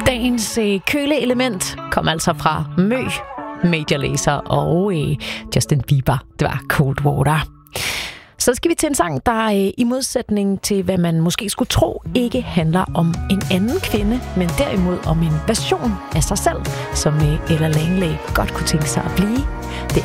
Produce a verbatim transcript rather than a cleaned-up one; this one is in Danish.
Dagens øh, køleelement kom altså fra Mø, Major Lazer og øh, Justin Bieber. Det var Cold Water. Så skal vi til en sang, der øh, i modsætning til, hvad man måske skulle tro, ikke handler om en anden kvinde, men derimod om en version af sig selv, som øh, Ella Langley godt kunne tænke sig at blive. Det